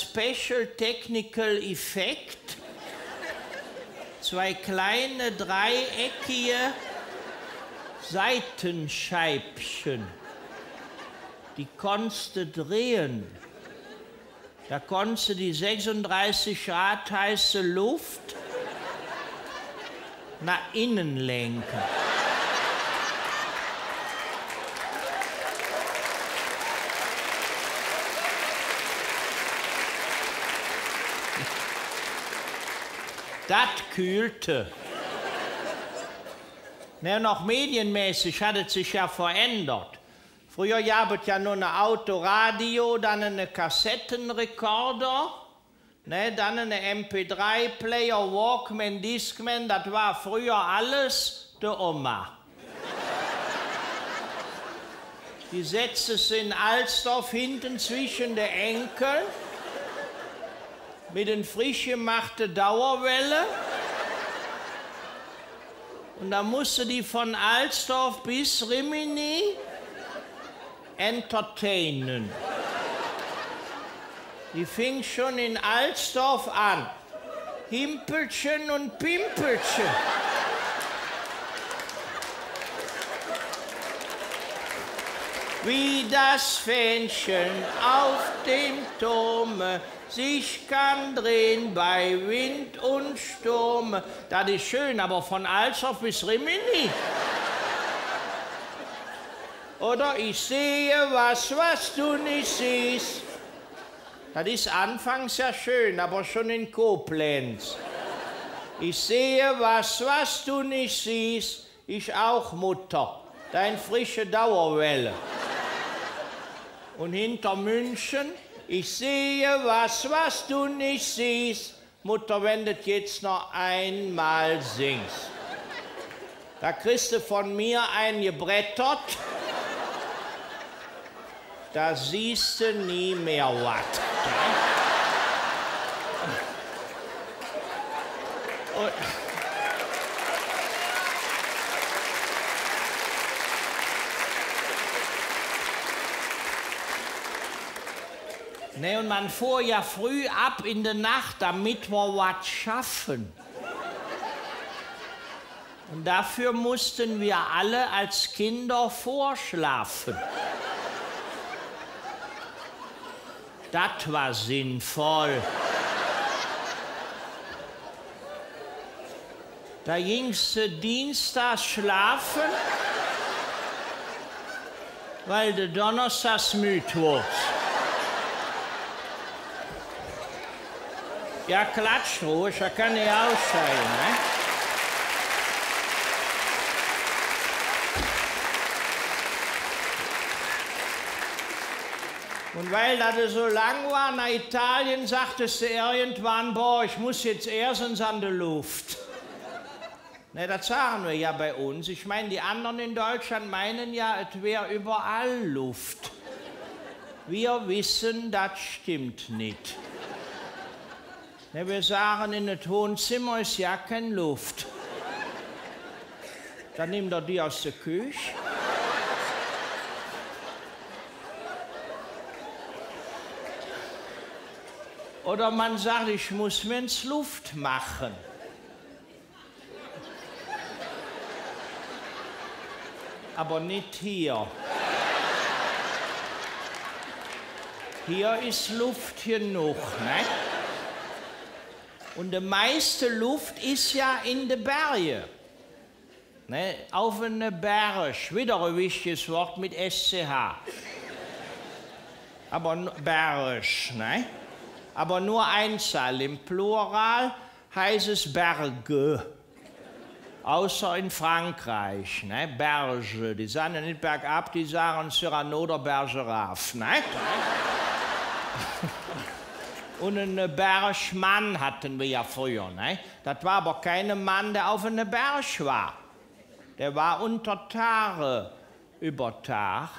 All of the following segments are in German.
Special Technical Effekt 2 kleine dreieckige Seitenscheibchen. Die konntest du drehen. Da konntest du die 36 Grad heiße Luft nach innen lenken. Das kühlte. Ne, noch medienmäßig hat es sich ja verändert. Früher gab es ja nur ein Autoradio, dann einen Kassettenrekorder, ne, dann einen MP3-Player, Walkman, Discman, das war früher alles der Oma. Die setzte es in Alsdorf hinten zwischen den Enkeln mit den frisch gemachten Dauerwelle. Und da musste die von Alsdorf bis Rimini entertainen. Die fing schon in Alsdorf an. Himpelchen und Pimpelchen. Wie das Fähnchen auf dem Turme sich kann drehen bei Wind und Sturm. Das ist schön, aber von Alsdorf bis Rimini. Oder ich sehe was du nicht siehst. Das ist anfangs ja schön, aber schon in Koblenz. Ich sehe was du nicht siehst. Ich auch, Mutter. Dein frische Dauerwelle. Und hinter München, ich sehe was du nicht siehst. Mutter, wenn du jetzt noch einmal singst. Da kriegst du von mir ein gebrettert. Da siehst du nie mehr was. Ne, und man fuhr ja früh ab in der Nacht, damit wir was schaffen. Und dafür mussten wir alle als Kinder vorschlafen. Das war sinnvoll. Da gingst du dienstags schlafen, weil du donnerstags müde wurdest. Ja, klatsch ruhig, da kann ich aussteigen, ne? Und weil das so lang war nach Italien, sagtest du irgendwann, boah, ich muss jetzt erstens an der Luft. Ne, das sagen wir ja bei uns. Ich meine, die anderen in Deutschland meinen ja, es wäre überall Luft. Wir wissen, das stimmt nicht. Ne, wir sagen, in das Wohnzimmer ist ja keine Luft. Dann nimmt er die aus der Küche. Oder man sagt, ich muss mir ins Luft machen. Aber nicht hier. Hier ist Luft genug, ne? Und die meiste Luft ist ja in den Bergen. Ne? Auf einem Berg, wieder ein wichtiges Wort mit SCH. Aber Berg, ne? Aber nur Einzahl. Im Plural heißt es Berge. Außer in Frankreich, ne? Berge. Die sagen ja nicht bergab, die sagen Cyrano oder Bergerac, ne? Und einen Bergmann hatten wir ja früher, ne? Das war aber kein Mann, der auf einem Berg war. Der war unter Tage über Tag.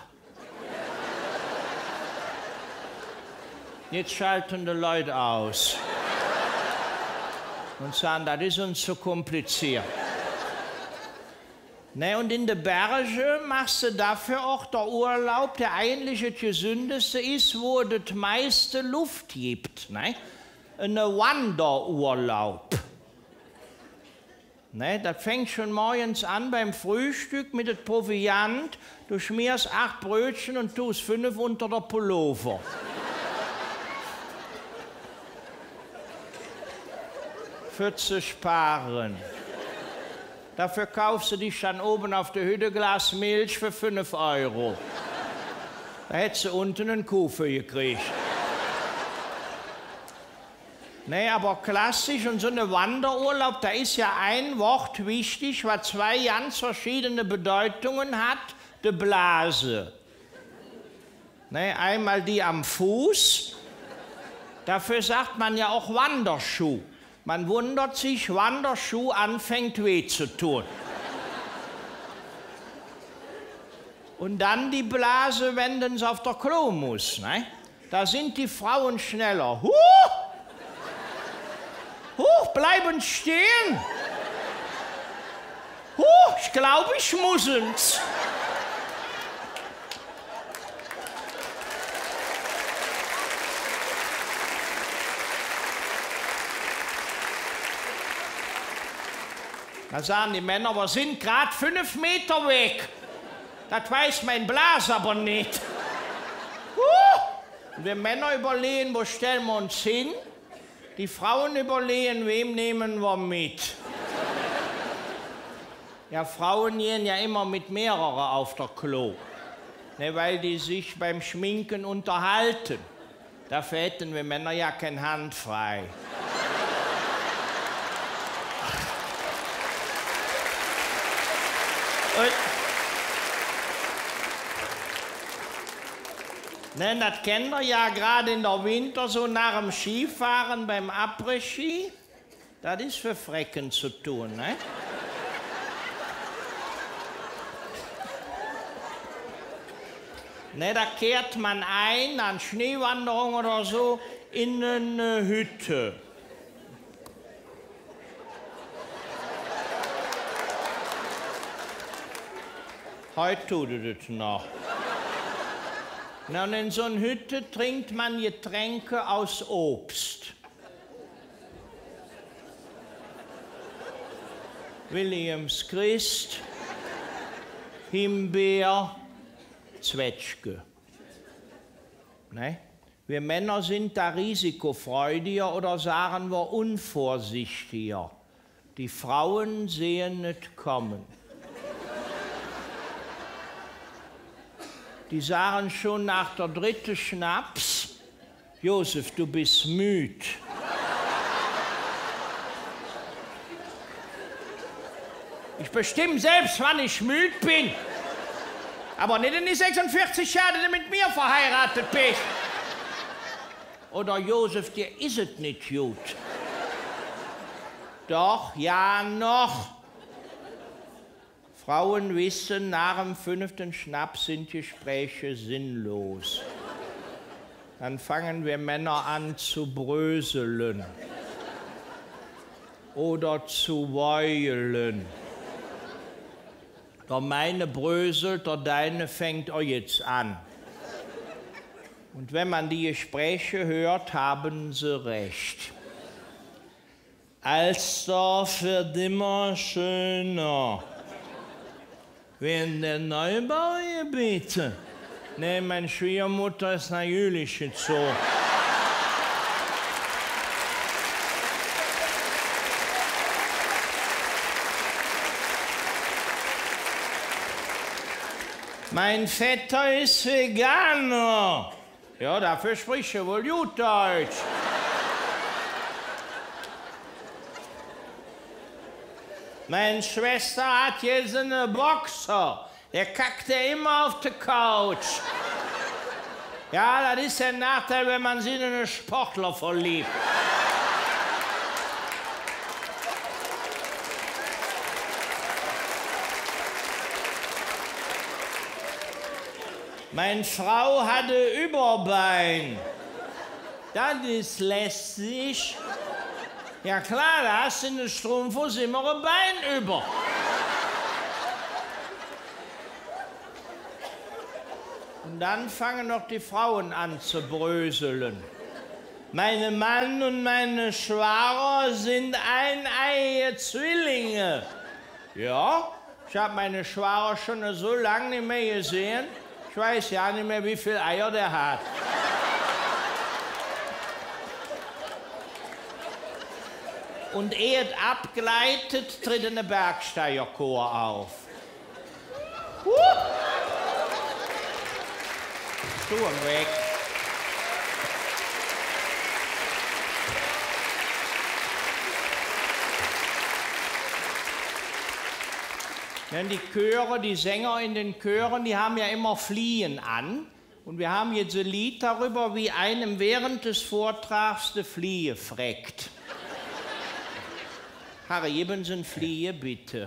Jetzt schalten die Leute aus und sagen, das ist uns zu kompliziert. Ne, und in den Bergen machst du dafür auch der Urlaub, der eigentlich das gesündeste ist, wo es das meiste Luft gibt. Ne? Ein Wanderurlaub. Ne, das fängt schon morgens an beim Frühstück mit dem Proviant. Du schmierst 8 Brötchen und tust 5 unter der Pullover. Für zu sparen. Dafür kaufst du dich dann oben auf der Hütte Glas Milch für 5 €. Da hättest du unten einen Kuh für gekriegt. Nee, aber klassisch und so eine Wanderurlaub, da ist ja ein Wort wichtig, was 2 ganz verschiedene Bedeutungen hat, die Blase. Nee, einmal die am Fuß, dafür sagt man ja auch Wanderschuh. Man wundert sich, Wanderschuh anfängt weh zu tun. Und dann die Blase, wenn es auf der Klo muss. Ne? Da sind die Frauen schneller. Bleiben stehen. Ich glaube, ich muss. Da sagen die Männer, wir sind gerade 5 Meter weg. Das weiß mein Blas aber nicht. Und wir Männer überlegen, wo stellen wir uns hin? Die Frauen überlegen, wem nehmen wir mit? Ja, Frauen gehen ja immer mit mehreren auf der Klo. Ne, weil die sich beim Schminken unterhalten. Dafür hätten wir Männer ja keine Hand frei. Ne, das kennt ihr ja gerade in der Winter, so nach dem Skifahren beim Après-Ski. Das ist für Frecken zu tun, ne? Ne, da kehrt man ein, an Schneewanderung oder so, in eine Hütte. Heute tut es das noch. Na, und in so einer Hütte trinkt man Getränke aus Obst. Williams Christ, Himbeer, Zwetschge. Ne? Wir Männer sind da risikofreudiger oder sagen wir unvorsichtiger. Die Frauen sehen nicht kommen. Die sagen schon nach der 3. Schnaps, Josef, du bist müde. Ich bestimme selbst, wann ich müde bin. Aber nicht in die 46 Jahre, die du mit mir verheiratet bist. Oder Josef, dir ist es nicht gut. Doch, ja, noch. Frauen wissen, nach dem 5. Schnaps sind Gespräche sinnlos. Dann fangen wir Männer an zu bröseln oder zu heulen. Der meine bröselt, der deine fängt auch jetzt an. Und wenn man die Gespräche hört, haben sie recht. Alsdorf wird immer schöner. Während der Neubaugebiete. Nee, meine Schwiegermutter ist nach Jülich gezogen. Mein Vetter ist Veganer. Ja, dafür spricht er wohl gut Deutsch. Meine Schwester hat jetzt einen Boxer. Der kackt ja immer auf der Couch. Ja, das ist der Nachteil, wenn man sich in einen Sportler verliebt. Meine Frau hatte Überbein. Das ist lästig. Ja klar, da hast du in der Strumpfhose immer ein Bein über. dann fangen noch die Frauen an zu bröseln. Meine Mann und meine Schwager sind eineiige Zwillinge. Ja, ich habe meine Schwager schon so lange nicht mehr gesehen. Ich weiß ja nicht mehr, wie viele Eier der hat. Und ehe es abgleitet, tritt eine Bergsteigerchor auf. Sturm weg. Denn die Chöre, die Sänger in den Chören, die haben ja immer Fliehen an. Und wir haben jetzt ein Lied darüber, wie einem während des Vortrags die Fliehe freckt. Harry, geben Sie eine Fliehe, bitte.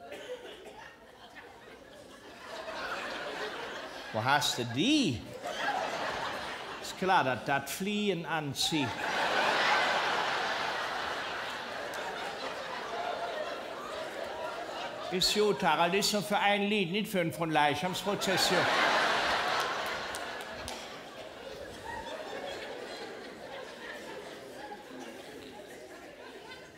Wo hast du die? Ist klar, dass das Fliehen anzieht. Ist gut, Harald, ist nur für ein Lied, nicht für eine von Leichnamsprozession.